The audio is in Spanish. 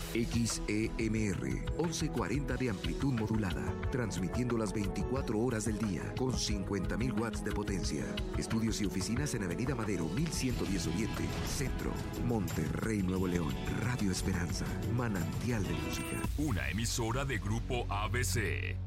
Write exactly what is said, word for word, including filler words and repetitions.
X E M R once cuarenta de amplitud modulada, transmitiendo las veinticuatro horas del día con cincuenta mil watts de potencia. Estudios y oficinas en Avenida Madero mil ciento diez Oriente, Centro, Monterrey, Nuevo León. Radio Esperanza, manantial de música. Una emisora de Grupo A B C.